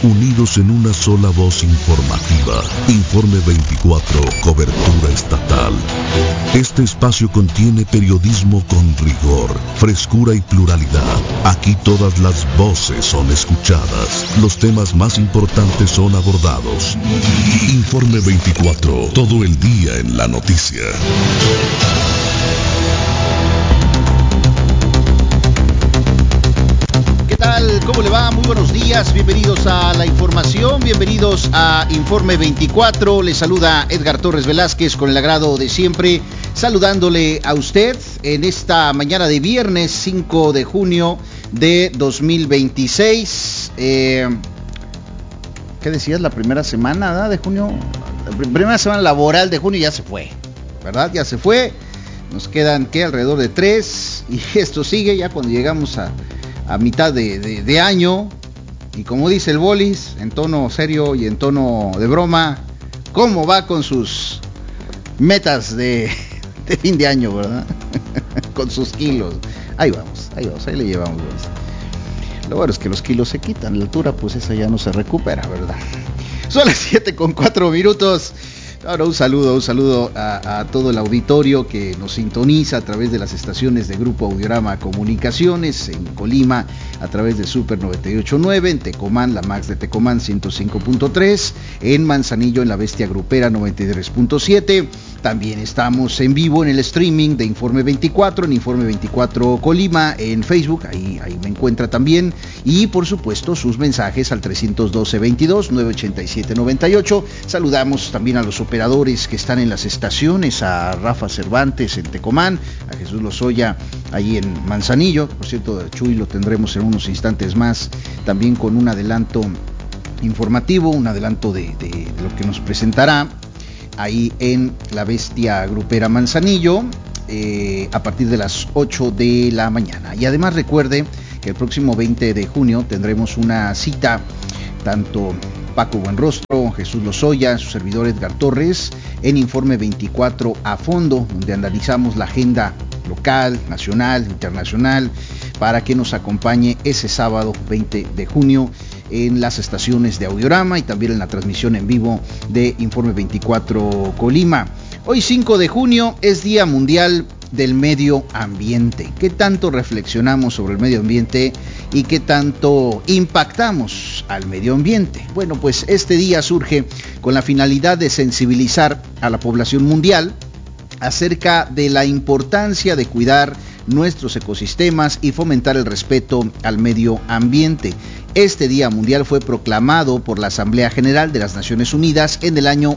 unidos en una sola voz informativa. Informe 24, cobertura estatal. Este espacio contiene periodismo con rigor, frescura y pluralidad. Aquí todas las voces son escuchadas. Los temas más importantes son abordados. Informe 24, todo el día en la noticia. ¿Qué tal? ¿Cómo le va? Muy buenos días, bienvenidos a la información, bienvenidos a Informe 24. Les saluda Edgar Torres Velázquez con el agrado de siempre, saludándole a usted en esta mañana de viernes 5 de junio de 2026. ¿Qué decías? La primera semana, ¿verdad? De junio, la primera semana laboral de junio ya se fue, ¿verdad? Ya se fue, nos quedan, ¿qué? Alrededor de 3, y esto sigue ya cuando llegamos a mitad de año, y como dice el Bolis, en tono serio y en tono de broma, ¿cómo va con sus metas de fin de año, verdad? Con sus kilos. Ahí vamos, ahí le llevamos, Bolis. Lo bueno es que los kilos se quitan, la altura pues esa ya no se recupera, ¿verdad? Son las 7:04. Ahora un saludo a todo el auditorio que nos sintoniza a través de las estaciones de Grupo Audiorama Comunicaciones, en Colima a través de Super 98.9, en Tecomán, la Max de Tecomán 105.3, en Manzanillo en la Bestia Grupera 93.7. También estamos en vivo en el streaming de Informe 24, en Informe 24 Colima, en Facebook, ahí me encuentra también, y por supuesto sus mensajes al 312-22-987-98. Saludamos también a los operadores que están en las estaciones, a Rafa Cervantes en Tecomán, a Jesús Lozoya ahí en Manzanillo. Por cierto, Chuy lo tendremos en unos instantes más, también con un adelanto informativo, un adelanto de lo que nos presentará ahí en la Bestia Grupera Manzanillo, a partir de las 8 de la mañana. Y además recuerde que el próximo 20 de junio tendremos una cita, tanto Paco Buenrostro, Jesús Lozoya, su servidor Edgar Torres, en Informe 24 a fondo, donde analizamos la agenda local, nacional, internacional, para que nos acompañe ese sábado 20 de junio en las estaciones de Audiorama y también en la transmisión en vivo de Informe 24 Colima. Hoy 5 de junio es Día Mundial del Medio Ambiente. ¿Qué tanto reflexionamos sobre el medio ambiente y qué tanto impactamos al medio ambiente? Bueno, pues este día surge con la finalidad de sensibilizar a la población mundial acerca de la importancia de cuidar nuestros ecosistemas y fomentar el respeto al medio ambiente. Este Día Mundial fue proclamado por la Asamblea General de las Naciones Unidas en el año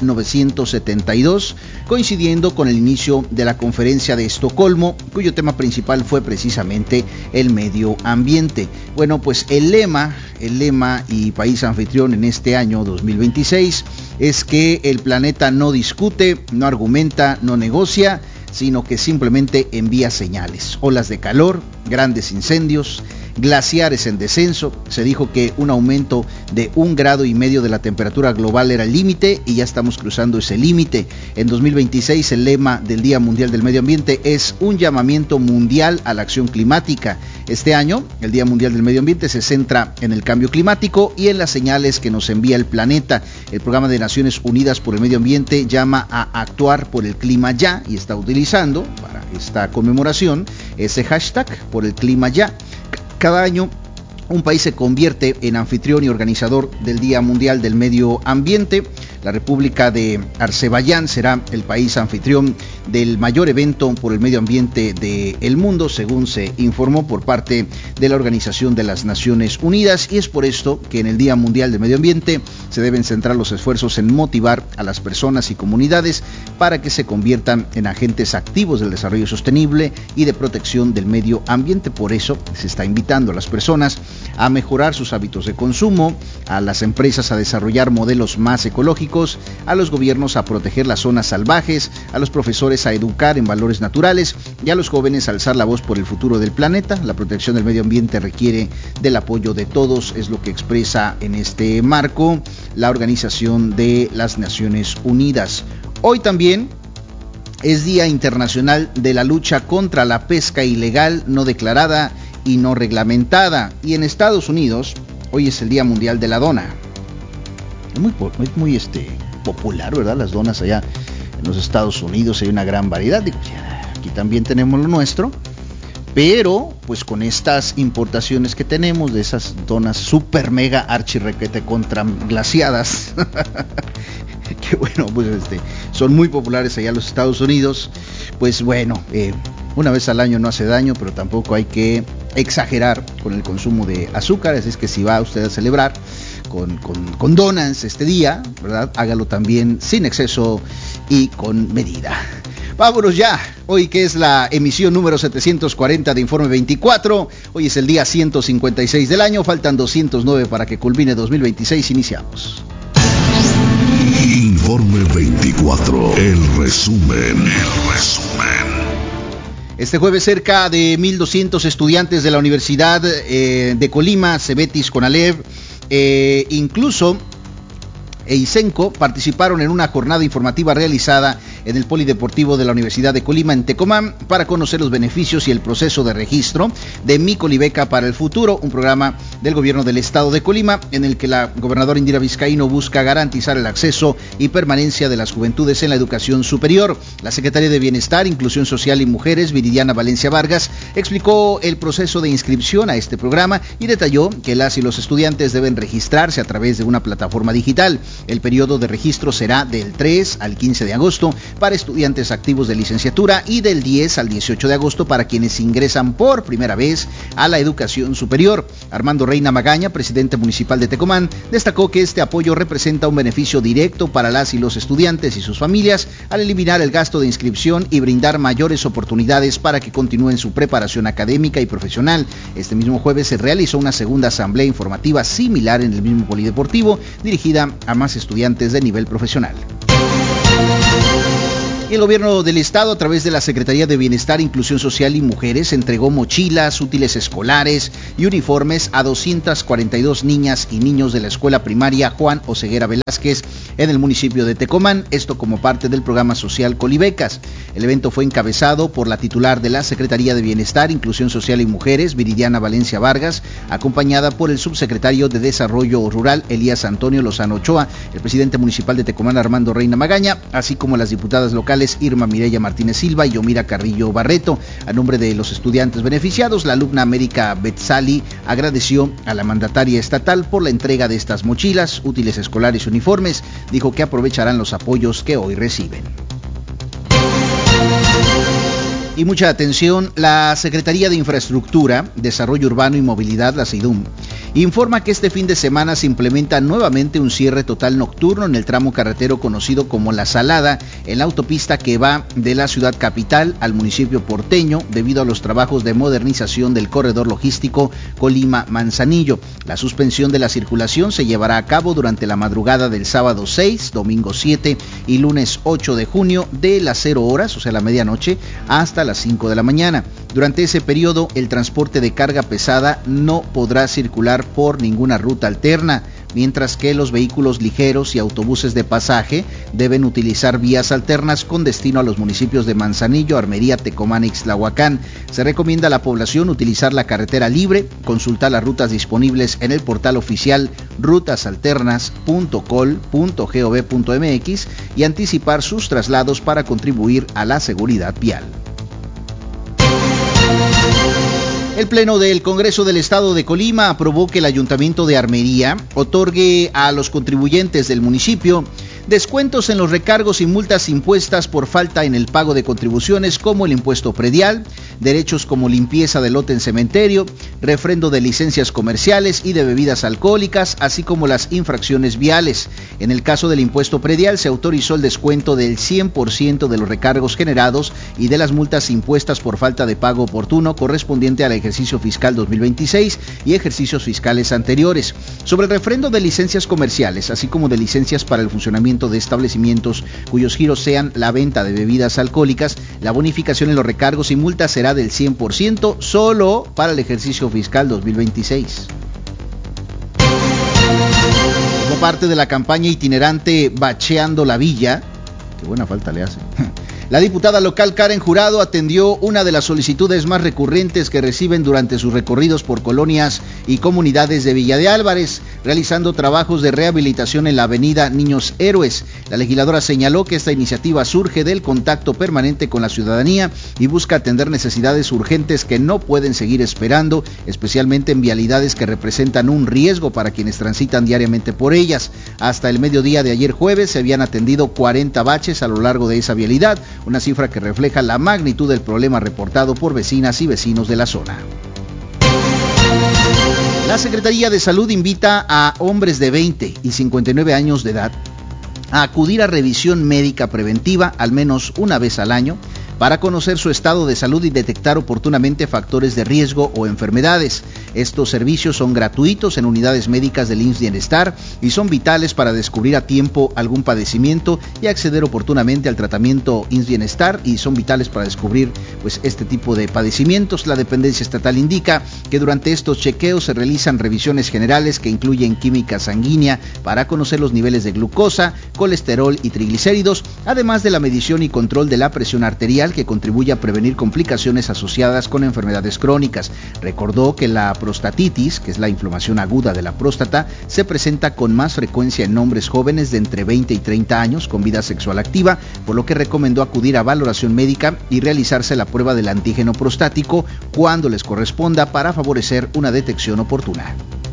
1972, coincidiendo con el inicio de la Conferencia de Estocolmo, cuyo tema principal fue precisamente el medio ambiente. Bueno, pues el lema y país anfitrión en este año 2026 es que el planeta no discute, no argumenta, no negocia, sino que simplemente envía señales. Olas de calor, grandes incendios, glaciares en descenso. Se dijo que un aumento de 1,5 grados de la temperatura global era el límite, y ya estamos cruzando ese límite. En 2026 el lema del Día Mundial del Medio Ambiente es un llamamiento mundial a la acción climática. Este año el Día Mundial del Medio Ambiente se centra en el cambio climático y en las señales que nos envía el planeta. El Programa de Naciones Unidas por el Medio Ambiente llama a actuar por el clima ya, y está utilizando para esta conmemoración ese hashtag por el clima ya. Cada año un país se convierte en anfitrión y organizador del Día Mundial del Medio Ambiente. La República de Azerbaiyán será el país anfitrión del mayor evento por el medio ambiente del mundo, según se informó por parte de la Organización de las Naciones Unidas, y es por esto que en el Día Mundial del Medio Ambiente se deben centrar los esfuerzos en motivar a las personas y comunidades para que se conviertan en agentes activos del desarrollo sostenible y de protección del medio ambiente. Por eso se está invitando a las personas a mejorar sus hábitos de consumo, a las empresas a desarrollar modelos más ecológicos, a los gobiernos a proteger las zonas salvajes, a los profesores a educar en valores naturales y a los jóvenes a alzar la voz por el futuro del planeta. La protección del medio ambiente requiere del apoyo de todos, es lo que expresa en este marco la Organización de las Naciones Unidas. Hoy también es Día Internacional de la Lucha contra la Pesca Ilegal, no declarada y no reglamentada. Y en Estados Unidos, hoy es el Día Mundial de la Dona. Es muy popular, ¿verdad? Las donas allá en los Estados Unidos hay una gran variedad. Digo, aquí también tenemos lo nuestro, pero pues con estas importaciones que tenemos de esas donas super mega archirrequete contra glaciadas que bueno, pues son muy populares allá en los Estados Unidos. Pues bueno, una vez al año no hace daño, pero tampoco hay que exagerar con el consumo de azúcar. Así es que si va usted a celebrar con donas este día, ¿verdad? Hágalo también sin exceso y con medida. Vámonos ya, hoy que es la emisión número 740 de Informe 24, hoy es el día 156 del año, faltan 209 para que culmine 2026, iniciamos. Informe 24, el resumen. Este jueves cerca de 1,200 estudiantes de la Universidad de Colima, Cebetis, Conalep, incluso Eisenco participaron en una jornada informativa realizada en el Polideportivo de la Universidad de Colima en Tecomán para conocer los beneficios y el proceso de registro de Mi Colibeca para el Futuro, un programa del gobierno del estado de Colima en el que la gobernadora Indira Vizcaíno busca garantizar el acceso y permanencia de las juventudes en la educación superior. La secretaria de Bienestar, Inclusión Social y Mujeres, Viridiana Valencia Vargas, explicó el proceso de inscripción a este programa y detalló que las y los estudiantes deben registrarse a través de una plataforma digital. El periodo de registro será del 3 al 15 de agosto para estudiantes activos de licenciatura y del 10 al 18 de agosto para quienes ingresan por primera vez a la educación superior. Armando Reina Magaña, presidente municipal de Tecomán, destacó que este apoyo representa un beneficio directo para las y los estudiantes y sus familias al eliminar el gasto de inscripción y brindar mayores oportunidades para que continúen su preparación académica y profesional. Este mismo jueves se realizó una segunda asamblea informativa similar en el mismo polideportivo, dirigida a más estudiantes de nivel profesional. Y el gobierno del estado, a través de la Secretaría de Bienestar, Inclusión Social y Mujeres, entregó mochilas, útiles escolares y uniformes a 242 niñas y niños de la escuela primaria Juan Oseguera Velázquez en el municipio de Tecomán, esto como parte del programa social Colibecas. El evento fue encabezado por la titular de la Secretaría de Bienestar, Inclusión Social y Mujeres, Viridiana Valencia Vargas, acompañada por el subsecretario de Desarrollo Rural, Elías Antonio Lozano Ochoa, el presidente municipal de Tecomán, Armando Reina Magaña, así como las diputadas locales Irma Mireya Martínez Silva y Yomira Carrillo Barreto. A nombre de los estudiantes beneficiados, la alumna América Betzali agradeció a la mandataria estatal por la entrega de estas mochilas, útiles escolares y uniformes. Dijo que aprovecharán los apoyos que hoy reciben. Y mucha atención, la Secretaría de Infraestructura, Desarrollo Urbano y Movilidad, la SEIDUM, informa que este fin de semana se implementa nuevamente un cierre total nocturno en el tramo carretero conocido como La Salada, en la autopista que va de la ciudad capital al municipio porteño, debido a los trabajos de modernización del corredor logístico Colima-Manzanillo. La suspensión de la circulación se llevará a cabo durante la madrugada del sábado 6, domingo 7 y lunes 8 de junio de las 0 horas, o sea la medianoche, hasta las 5 de la mañana. Durante ese periodo, el transporte de carga pesada no podrá circular por ninguna ruta alterna, mientras que los vehículos ligeros y autobuses de pasaje deben utilizar vías alternas con destino a los municipios de Manzanillo, Armería, Tecomán y Ixtlahuacán. Se recomienda a la población utilizar la carretera libre, consultar las rutas disponibles en el portal oficial rutasalternas.col.gov.mx y anticipar sus traslados para contribuir a la seguridad vial. El Pleno del Congreso del Estado de Colima aprobó que el Ayuntamiento de Armería otorgue a los contribuyentes del municipio descuentos en los recargos y multas impuestas por falta en el pago de contribuciones como el impuesto predial, derechos como limpieza de lote en cementerio, refrendo de licencias comerciales y de bebidas alcohólicas, así como las infracciones viales. En el caso del impuesto predial se autorizó el descuento del 100% de los recargos generados y de las multas impuestas por falta de pago oportuno correspondiente al ejercicio fiscal 2026 y ejercicios fiscales anteriores. Sobre el refrendo de licencias comerciales, así como de licencias para el funcionamiento de establecimientos cuyos giros sean la venta de bebidas alcohólicas, la bonificación en los recargos y multas será del 100% solo para el ejercicio fiscal 2026. Como parte de la campaña itinerante Bacheando la Villa, qué buena falta le hace, La diputada local Karen Jurado atendió una de las solicitudes más recurrentes que reciben durante sus recorridos por colonias y comunidades de Villa de Álvarez, realizando trabajos de rehabilitación en la avenida Niños Héroes. La legisladora señaló que esta iniciativa surge del contacto permanente con la ciudadanía y busca atender necesidades urgentes que no pueden seguir esperando, especialmente en vialidades que representan un riesgo para quienes transitan diariamente por ellas. Hasta el mediodía de ayer jueves se habían atendido 40 baches a lo largo de esa vialidad, una cifra que refleja la magnitud del problema reportado por vecinas y vecinos de la zona. La Secretaría de Salud invita a hombres de 20 y 59 años de edad a acudir a revisión médica preventiva al menos una vez al año para conocer su estado de salud y detectar oportunamente factores de riesgo o enfermedades. Estos servicios son gratuitos en unidades médicas del IMSS Bienestar y son vitales para descubrir a tiempo algún padecimiento y acceder oportunamente al tratamiento IMSS Bienestar, y son vitales para descubrir este tipo de padecimientos. La dependencia estatal indica que durante estos chequeos se realizan revisiones generales que incluyen química sanguínea para conocer los niveles de glucosa, colesterol y triglicéridos, además de la medición y control de la presión arterial, que contribuye a prevenir complicaciones asociadas con enfermedades crónicas. Recordó que la prostatitis, que es la inflamación aguda de la próstata, se presenta con más frecuencia en hombres jóvenes de entre 20 y 30 años con vida sexual activa, por lo que recomendó acudir a valoración médica y realizarse la prueba del antígeno prostático cuando les corresponda para favorecer una detección oportuna.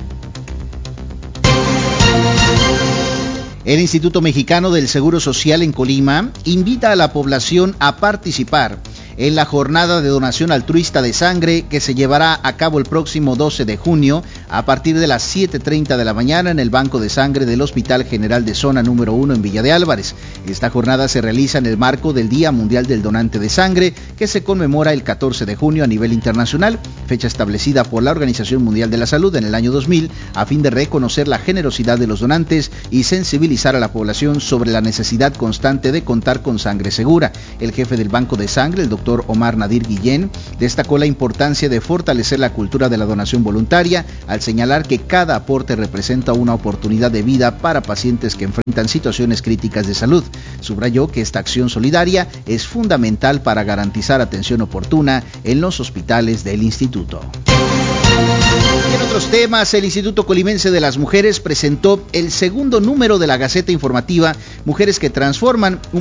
El Instituto Mexicano del Seguro Social en Colima invita a la población a participar en la jornada de donación altruista de sangre que se llevará a cabo el próximo 12 de junio a partir de las 7:30 de la mañana en el Banco de Sangre del Hospital General de Zona número 1 en Villa de Álvarez. Esta jornada se realiza en el marco del Día Mundial del Donante de Sangre, que se conmemora el 14 de junio a nivel internacional, fecha establecida por la Organización Mundial de la Salud en el año 2000, a fin de reconocer la generosidad de los donantes y sensibilizar a la población sobre la necesidad constante de contar con sangre segura. El jefe del Banco de Sangre, el doctor Omar Nadir Guillén, destacó la importancia de fortalecer la cultura de la donación voluntaria al señalar que cada aporte representa una oportunidad de vida para pacientes que enfrentan situaciones críticas de salud. Subrayó que esta acción solidaria es fundamental para garantizar atención oportuna en los hospitales del instituto. Y en otros temas, el Instituto Colimense de las Mujeres presentó el segundo número de la Gaceta Informativa Mujeres que Transforman,